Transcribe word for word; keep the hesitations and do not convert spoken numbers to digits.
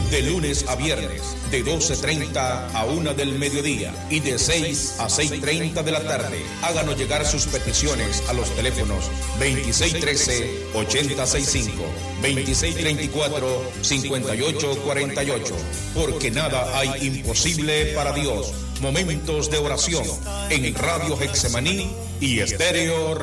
de lunes a viernes, de doce treinta a una del mediodía y de seis a seis treinta de la tarde. Háganos llegar sus peticiones a los teléfonos veintiséis trece, ochenta sesenta y cinco, veintiséis treinta y cuatro, cincuenta y ocho cuarenta y ocho, porque nada hay imposible para Dios. Momentos de oración en Radio Getsemaní y Estéreo